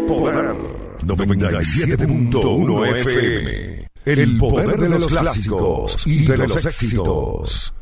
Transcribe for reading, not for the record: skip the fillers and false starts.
Poder 97.1 FM. El poder de los clásicos y de los éxitos.